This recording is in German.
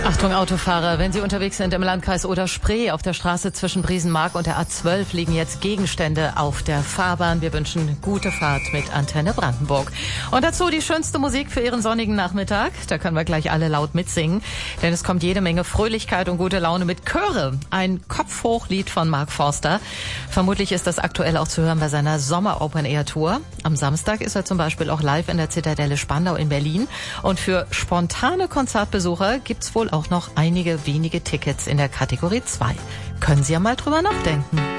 Achtung Autofahrer, wenn Sie unterwegs sind im Landkreis Oder-Spree, auf der Straße zwischen Briesenmark und der A12 liegen jetzt Gegenstände auf der Fahrbahn. Wir wünschen gute Fahrt mit Antenne Brandenburg. Und dazu die schönste Musik für Ihren sonnigen Nachmittag. Da können wir gleich alle laut mitsingen, denn es kommt jede Menge Fröhlichkeit und gute Laune mit Chöre. Ein Kopfhochlied von Mark Forster. Vermutlich ist das aktuell auch zu hören bei seiner Sommer-Open-Air-Tour. Am Samstag ist er zum Beispiel auch live in der Zitadelle Spandau in Berlin. Und für spontane Konzertbesucher gibt's wohl auch noch einige wenige Tickets in der Kategorie 2. Können Sie ja mal drüber nachdenken.